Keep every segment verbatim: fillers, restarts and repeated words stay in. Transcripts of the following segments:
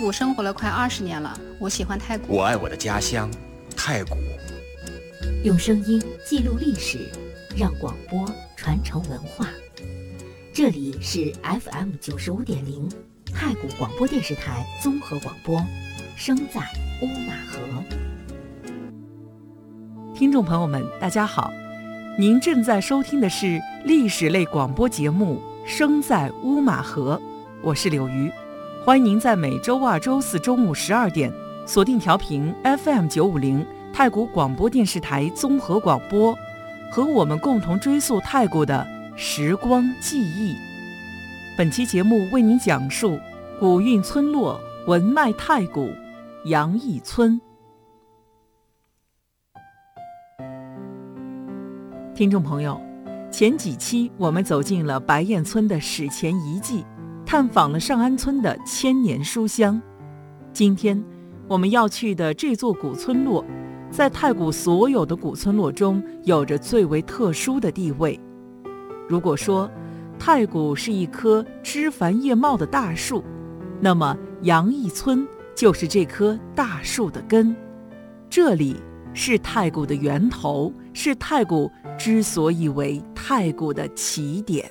谷生活了快二十年了，我喜欢太谷。 我爱我的家乡太谷。 用声音记录历史，让广播传承文化。这里是 F M 九十五点零太谷广播电视台综合广播，声在乌马河。 听众朋友们，大家好，您正在收听的是历史类广播节目《声在乌马河》，我是柳鱼，欢迎您在每周二、周四中午十二点锁定调频 F M 九五零太谷广播电视台综合广播，和我们共同追溯太谷的时光记忆。本期节目为您讲述古韵村落文脉太谷杨义村。听众朋友，前几期我们走进了白燕村的史前遗迹，探访了上安村的千年书香。今天我们要去的这座古村落，在太谷所有的古村落中有着最为特殊的地位。如果说太谷是一棵枝繁叶茂的大树，那么杨义村就是这棵大树的根。这里是太谷的源头，是太谷之所以为太谷的起点。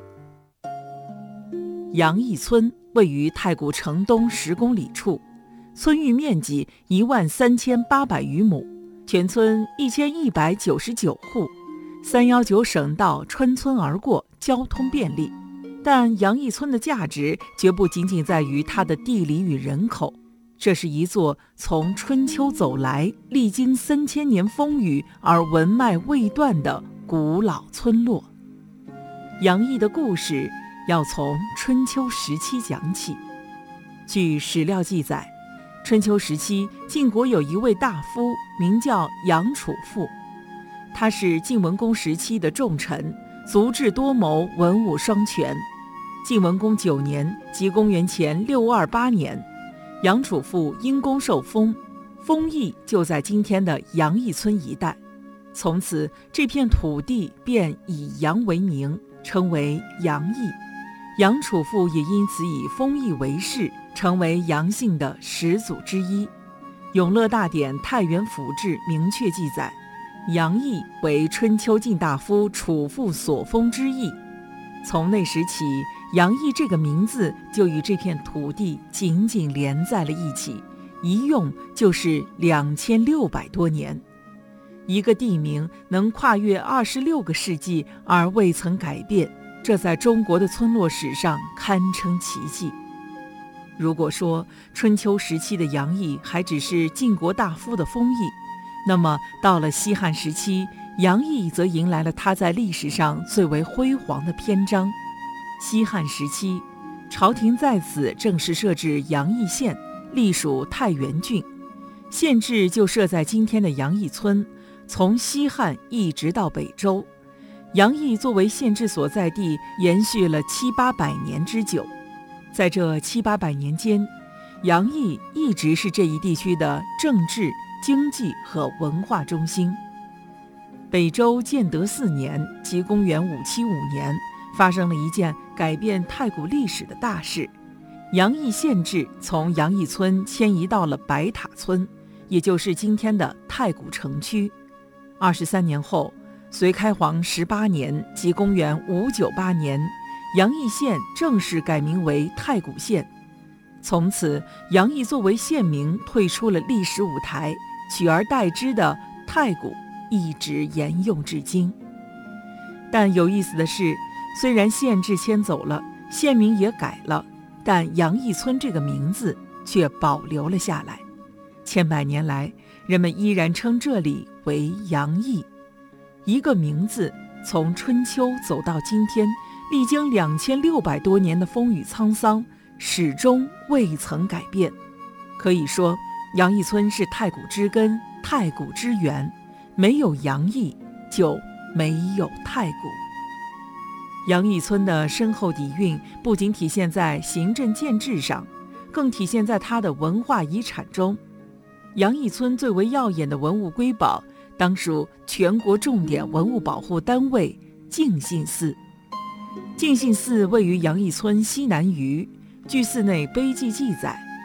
杨义村位于太谷城东十公里处，村域面积一万三千八百余亩，全村一千一百九十九户，三一九省道穿村而过，交通便利。但杨义村的价值绝不仅仅在于它的地理与人口，这是一座从春秋走来，历经三千年风雨而文脉未断的古老村落。杨义的故事要从春秋时期讲起。据史料记载，春秋时期晋国有一位大夫名叫杨楚父，他是晋文公时期的重臣，足智多谋，文武双全。晋文公九年，即公元前六二八年，杨楚父因公受封，封邑就在今天的杨义村一带。从此这片土地便以杨为名，称为杨邑。杨楚父也因此以封邑为氏，成为杨姓的始祖之一。《永乐大典·太原府志》明确记载，杨邑为春秋晋大夫楚父所封之邑。从那时起，杨邑这个名字就与这片土地紧紧连在了一起，一用就是两千六百多年。一个地名能跨越二十六个世纪而未曾改变，这在中国的村落史上堪称奇迹。如果说春秋时期的杨邑还只是晋国大夫的封邑，那么到了西汉时期，杨邑则迎来了他在历史上最为辉煌的篇章。西汉时期，朝廷在此正式设置杨邑县，隶属太原郡，县治就设在今天的杨义村。从西汉一直到北周，杨邑作为县治所在地，延续了七八百年之久。在这七八百年间，杨邑一直是这一地区的政治、经济和文化中心。北周建德四年，即公元五七五年，发生了一件改变太谷历史的大事。杨邑县治从杨义村迁移到了白塔村，也就是今天的太谷城区。二十三年后，隋开皇十八年，即公元五九八年，杨邑县正式改名为太谷县。从此，杨邑作为县名退出了历史舞台，取而代之的太谷一直沿用至今。但有意思的是，虽然县治迁走了，县名也改了，但杨义村这个名字却保留了下来。千百年来，人们依然称这里为杨邑。一个名字从春秋走到今天，历经两千六百多年的风雨沧桑，始终未曾改变。可以说，杨义村是太谷之根，太谷之源，没有杨邑就没有太谷。杨义村的深厚底蕴不仅体现在行政建制上，更体现在它的文化遗产中。杨义村最为耀眼的文物瑰宝，当属全国重点文物保护单位敬信寺。敬信寺位于杨义村西南隅，据寺内碑记记载，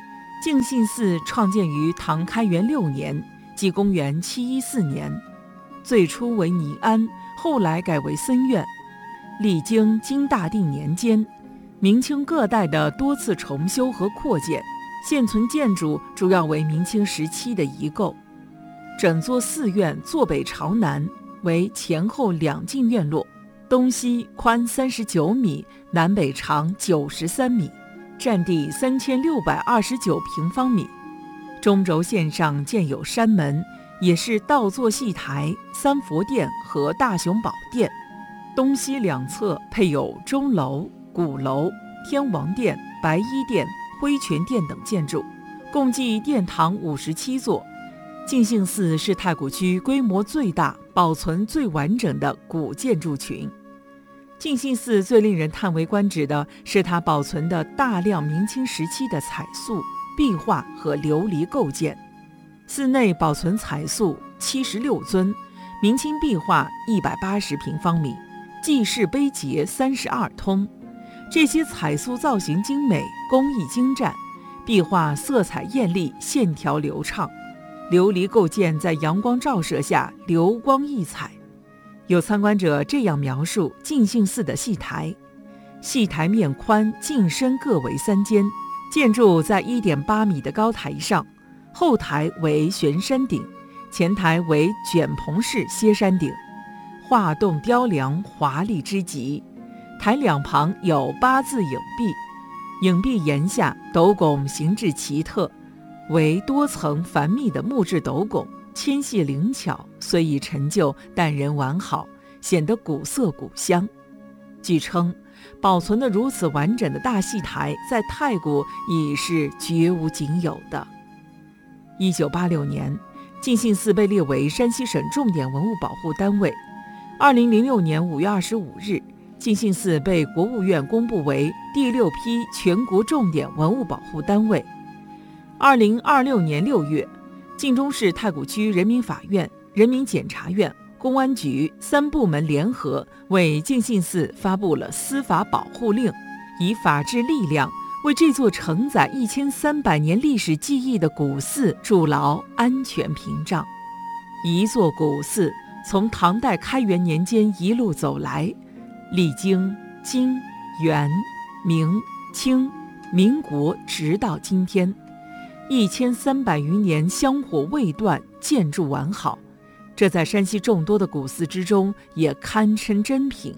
净信寺创建于唐开元六年，即公元七一四年，最初为尼庵，后来改为僧院。历经金大定年间，明清各代的多次重修和扩建，现存建筑主要为明清时期的遗构。整座寺院坐北朝南，为前后两进院落，东西宽三十九米，南北长九十三米，占地三千六百二十九平方米。中轴线上建有山门，也是倒座戏台、三佛殿和大雄宝殿。东西两侧配有钟楼、鼓楼、天王殿、白衣殿、挥泉殿等建筑，共计殿堂五十七座。净信寺是太谷区规模最大、保存最完整的古建筑群。净信寺最令人叹为观止的是它保存的大量明清时期的彩塑、壁画和琉璃构件。寺内保存彩塑七十六尊，明清壁画一百八十平方米，记事碑碣三十二通。这些彩塑造型精美，工艺精湛，壁画色彩艳丽，线条流畅。琉璃构件在阳光照射下流光溢彩。有参观者这样描述净信寺的戏台：戏台面宽径深各为三间，建筑在 一点八米的高台上，后台为悬山顶，前台为卷棚式歇山顶，画栋雕梁，华丽之极。台两旁有八字影壁，影壁檐下斗拱形制奇特，为多层繁密的木质斗拱，纤细灵巧，虽已陈旧，但仍完好，显得古色古香。据称，保存得如此完整的大戏台，在太谷已是绝无仅有的。一九八六年，净信寺被列为山西省重点文物保护单位。二零零六年五月二十五日，净信寺被国务院公布为第六批全国重点文物保护单位。二零二六年六月，晋中市太谷区人民法院、人民检察院、公安局三部门联合为净信寺发布了司法保护令，以法治力量为这座承载一千三百年历史记忆的古寺筑牢安全屏障。一座古寺从唐代开元年间一路走来，历经金、元、明、清、民国，直到今天，一千三百余年香火未断，建筑完好，这在山西众多的古寺之中也堪称珍品。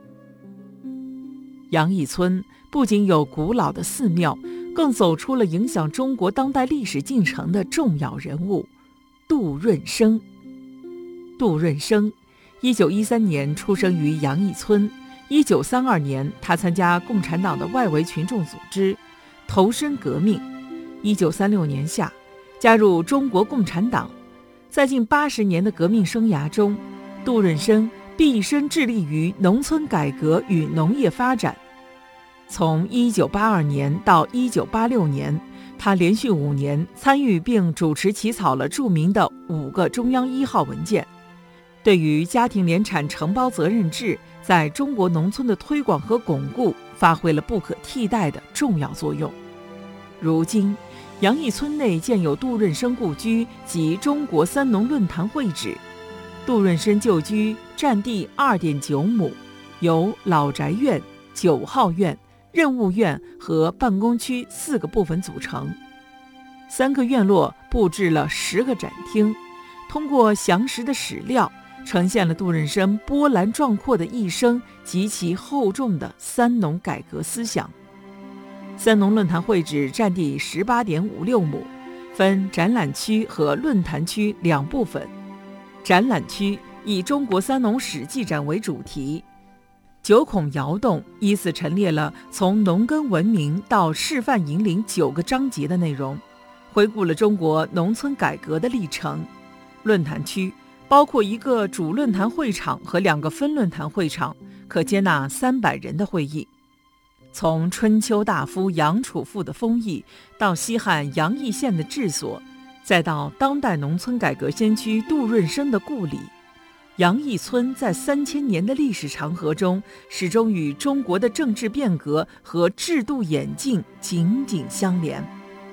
杨义村不仅有古老的寺庙，更走出了影响中国当代历史进程的重要人物杜润生。杜润生一九一三年出生于杨义村，一九三二年他参加共产党的外围群众组织，投身革命。一九三六年夏，加入中国共产党。在近八十年的革命生涯中，杜润生毕生致力于农村改革与农业发展。从一九八二年到一九八六年，他连续五年参与并主持起草了著名的五个中央一号文件，对于家庭联产承包责任制在中国农村的推广和巩固发挥了不可替代的重要作用。如今，杨义村内建有杜润生故居及中国三农论坛会址。杜润生旧居占地 二点九亩，由老宅院、九号院、任务院和办公区四个部分组成。三个院落布置了十个展厅，通过详实的史料，呈现了杜润生波澜壮阔的一生及其厚重的三农改革思想。三农论坛会址占地 十八点五六亩，分展览区和论坛区两部分。展览区以中国三农史记展为主题，九孔窑洞依次陈列了从农耕文明到示范引领九个章节的内容，回顾了中国农村改革的历程。论坛区包括一个主论坛会场和两个分论坛会场，可接纳三百人的会议。从春秋大夫杨楚富的封邑，到西汉杨义县的治所，再到当代农村改革先驱杜润生的故里，杨义村在三千年的历史长河中，始终与中国的政治变革和制度演进紧紧相连。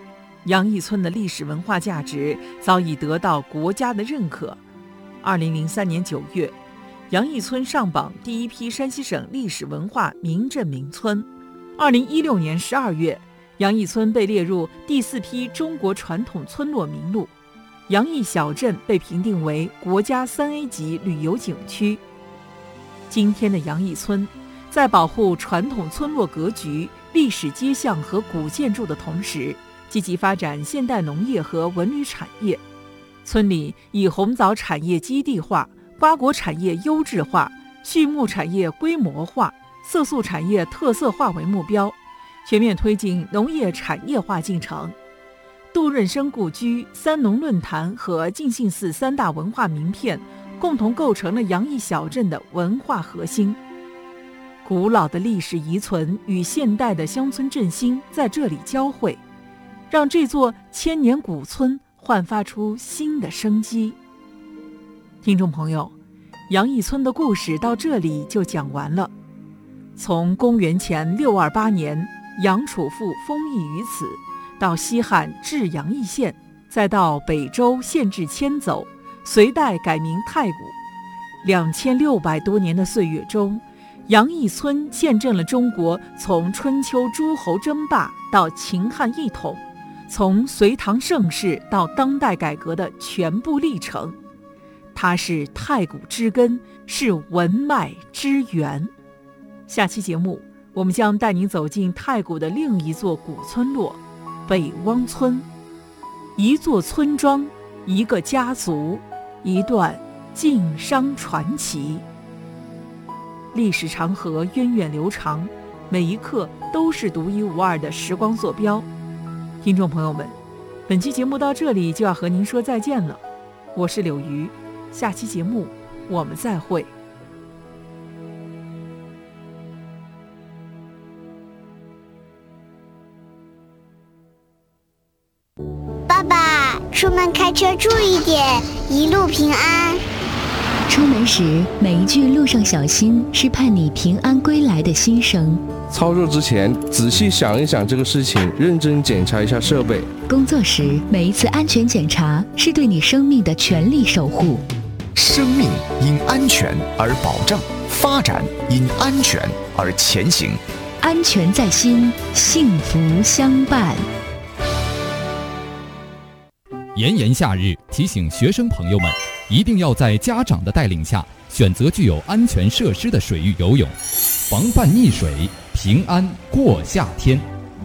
杨义村的历史文化价值早已得到国家的认可。二零零三年九月，杨义村上榜第一批山西省历史文化名镇名村。二零一六年十二月，杨义村被列入第四批中国传统村落名录，杨义小镇被评定为国家三 A 级旅游景区。今天的杨义村，在保护传统村落格局、历史街巷和古建筑的同时，积极发展现代农业和文旅产业。村里以红枣产业基地化、瓜果产业优质化、畜牧产业规模化、色素产业特色化为目标，全面推进农业产业化进程。杜润生故居、三农论坛和尽兴寺三大文化名片共同构成了杨义小镇的文化核心。古老的历史遗存与现代的乡村振兴在这里交汇，让这座千年古村焕发出新的生机。听众朋友，杨义村的故事到这里就讲完了。从公元前六二八年杨楚父封邑于此，到西汉置杨义县，再到北周县治迁走，隋代改名太谷。两千六百多年的岁月中，杨义村见证了中国从春秋诸侯争霸到秦汉一统，从隋唐盛世到当代改革的全部历程。它是太谷之根，是文脉之源。下期节目，我们将带您走进太谷的另一座古村落北汪村。一座村庄，一个家族，一段晋商传奇。历史长河源远流长，每一刻都是独一无二的时光坐标。听众朋友们，本期节目到这里就要和您说再见了，我是柳鱼，下期节目我们再会。 爸爸，出门开车注意点，一路平安。 出门时每一句路上小心是盼你平安归来的心声。 操作之前仔细想一想这个事情，认真检查一下设备。 工作时每一次安全检查是对你生命的全力守护。 生命因安全而保障，发展因安全而前行。 安全在心，幸福相伴。 炎炎夏日，提醒学生朋友们，一定要在家长的带领下，选择具有安全设施的水域游泳，防范溺水，平安过夏天。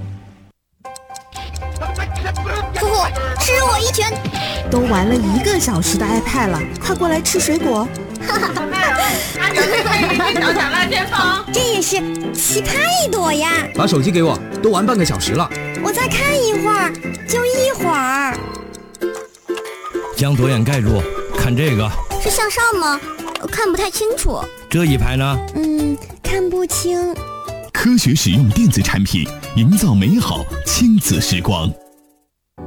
呼呼，吃我一拳！ 都玩了一个小时的 iPad 了，快过来吃水果。 按照这个一起小小烂前方， 这也是奇葩一朵呀！ 把手机给我，都玩半个小时了。 我再看一会儿，就一会儿。 将左眼盖住，看这个是向上吗？看不太清楚。 这一排呢？ 嗯，看不清。 科学使用电子产品，营造美好亲子时光。